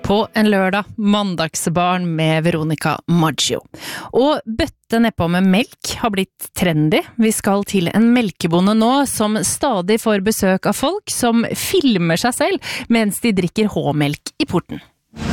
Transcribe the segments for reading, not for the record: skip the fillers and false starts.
På en lørdag, mandagsbarn med Veronica Maggio. Og bøtte nedpå med melk har blitt trendy. Vi skal til en melkebonde nå som stadig får besøk av folk som filmer seg selv mens de drikker H-melk i porten.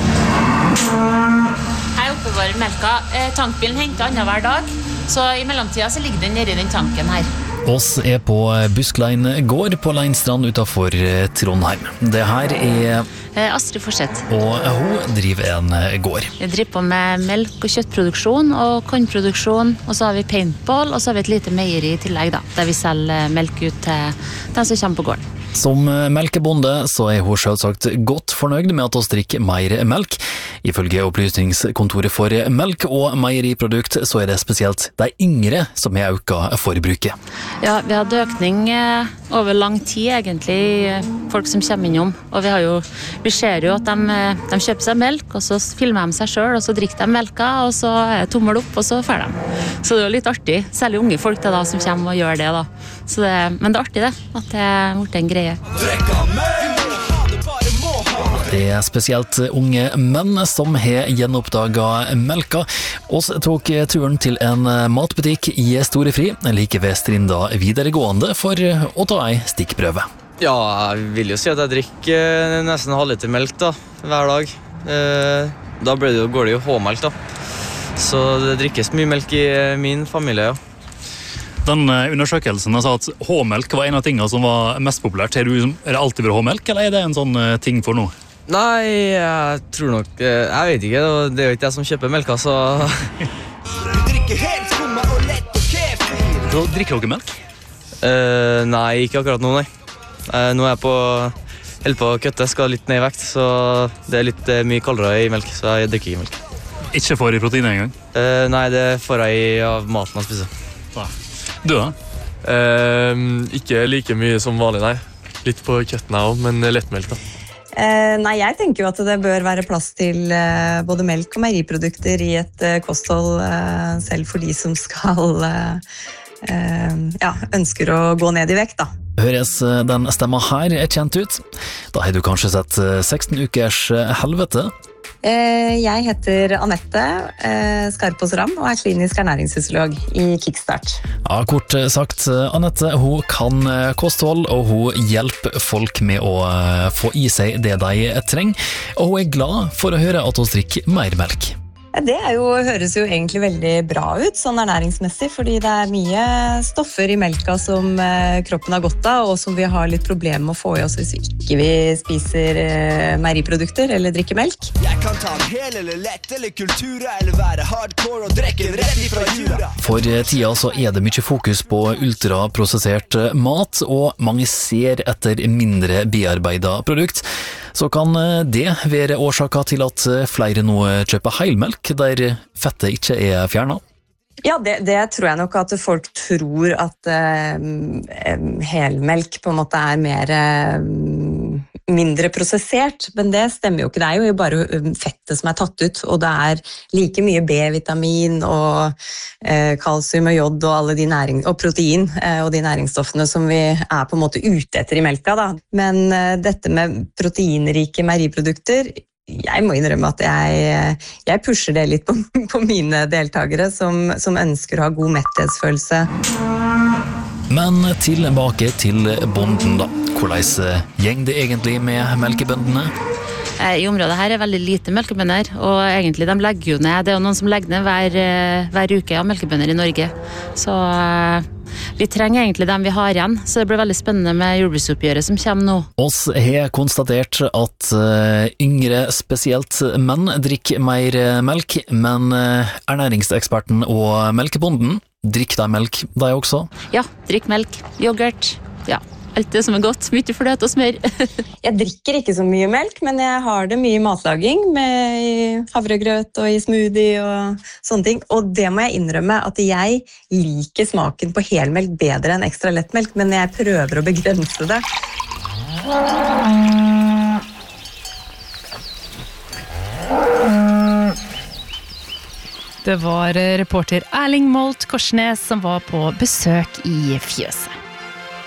Jeg oppbevarer melka. Tankbilen henter annet hver dag, så i mellomtida så ligger den nede i den tanken her. Oss på Busklein gård på Leinstrand utenfor Trondheim. Det her Astrid Forseth. Og hun driver en gård. Jeg driver på med melk- og kjøttproduksjon og kornproduksjon, og så har vi paintball, og så har vi et lite meieri i tillegg da, der vi selger melk ut til den som kommer på gården. Som melkebonde så hun selvsagt godt fornøyd med at oss drikker mer melk. Ifølge Opplysningskontoret for melk og meieriprodukt så det spesielt de yngre som har økt forbruket. Ja, vi har økning over lang tid egentlig, folk som kommer innom, og vi ser jo at de kjøper seg melk, og så filmer de seg selv, og så drikker de melka, og så tommel opp, og så fer de. Så det er jo litt artig, særlig unge folk da, som kommer og gjør det da. Men det er artig det, at det er blitt en greie. Det er spesielt unge menn som har gjenoppdaget melka. Oss tok turen til en matbutikk i Storefri, like ved Strinda videregående, for å ta ei stikkprøve. Ja, jeg vil jo si at jeg drikker nesten halvliter melk da, hver dag. Da går det jo H-melk da. Så det drikkes mye melk i min familie, ja. Den undersøkelsen sa at H-melk var en av tingene som var mest populært. Er det alltid vært H-melk, eller er det en sånn ting for noe? Nei, jeg tror nok, jeg vet ikke, det er jo ikke jeg som kjøper melka, så... Da drikker dere melk? Nei, ikke akkurat nå, nei. Nå er jeg helt på køttet, skal litt ned i vekt, så det er litt mye kaldere i melk, så jeg drikker ikke melk. Ikke får i protein engang? Nei, det får jeg av maten jeg spiser. Du da? Ikke like mye som vanlig, nei. Litt på køtten jeg også, men lettmelk da. Nei, jeg tenker jo at det bør være plass til både melk og meieriprodukter i et kosthold, selv for de som skal ønsker å gå ned i vekt da. Høres den stemma her kjent ut? Da har du kanskje sett 16 ukers helvete? Jeg heter Anette Skarpås Ram og er klinisk ernæringsfysiolog i Kickstart. Ja, kort sagt, Anette, hun kan kosthold, og hun hjelper folk med å få i seg det de trenger, og hun er glad for å høre at hun drikker mer melk. Det høres jo egentlig veldig bra ut, sånn ernæringsmessig, fordi det er mye stoffer i melka som kroppen har godt av, og som vi har litt problemer med å få i oss hvis vi spiser meieriprodukter eller drikker melk. Jeg kan ta en hel eller lett eller kultura, eller være hardcore og drikke rett ifra jura. For tida så er det mye fokus på ultraprosessert mat, og mange ser etter mindre bearbeidet produkt. Så kan det være årsaker til at flere nå kjøper heilmelk, der fettet ikke er fjernet? Ja, det tror jeg nok at folk tror at helmelk på en måte er mindre prosessert, men det stemmer jo ikke. Det er jo bare fettet som er tatt ut, og det er like mye B-vitamin og kalsium og jod og alle de og protein og de næringsstoffene som vi er på en måte ute etter i melka da. Men dette med proteinrike meieriprodukter, jeg må innrømme at jeg pusher det litt på mine deltakere som ønsker å ha god metthetsfølelse. Men tilbake til bonden da. Hvordan gjeng det egentlig med melkebøndene? I området her er veldig lite melkebønder, og egentlig de legger jo ned. Det er jo noen som legger ned hver uke av melkebønder i Norge. Så vi trenger egentlig dem vi har igjen, så det blir veldig spennende med jordbruksoppgjøret som kommer nå. Oss har konstatert at yngre, spesielt menn, drikker mer melk, men ernæringseksperten og melkebonden drikker de melk, de også? Ja, drikk melk, yoghurt, ja. Alt det som er godt, mye fløte og smør. Jeg drikker ikke så mye melk, men jeg har det mye i matlaging, med i havregrøt og i smoothie og sånne ting. Og det må jeg innrømme at jeg liker smaken på helmelk bedre enn ekstra lettmelk, men jeg prøver å begrense det. Det var reporter Erling Molt Korsnes som var på besøk i fjøset.